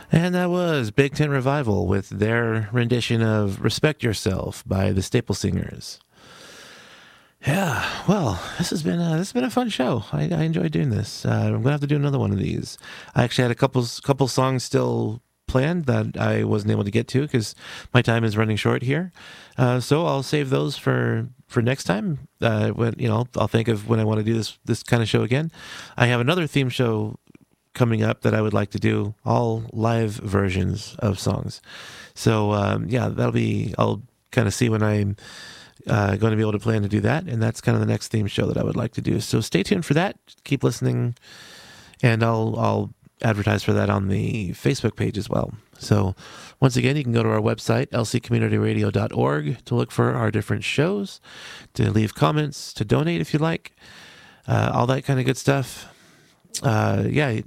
And that was Big Tent Revival with their rendition of Respect Yourself by the Staple Singers. Yeah, well, this has been a fun show. I enjoyed doing this. I'm gonna have to do another one of these. I actually had a couple songs still planned that I wasn't able to get to because my time is running short here. So I'll save those for next time. When I'll think of when I want to do this kind of show again. I have another theme show coming up that I would like to do, all live versions of songs. So yeah, that'll be. I'll kind of see when I'm going to be able to plan to do that, and that's kind of the next theme show that I would like to do. So stay tuned for that. Keep listening, and I'll advertise for that on the Facebook page as well. So once again, you can go to our website, lccommunityradio.org, to look for our different shows, to leave comments, to donate if you like, all that kind of good stuff. Yeah.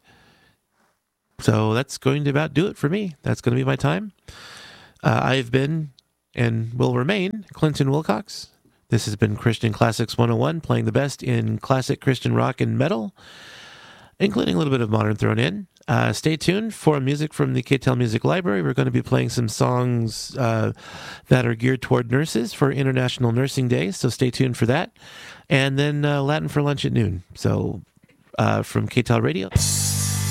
So that's going to about do it for me. That's going to be my time. I've been and will remain Clinton Wilcox. This has been Christian Classics 101, playing the best in classic Christian rock and metal, including a little bit of modern thrown in. Stay tuned for music from the KTEL Music Library. We're going to be playing some songs that are geared toward nurses for International Nursing Day, so stay tuned for that. And then Latin for lunch at noon. So from KTEL Radio.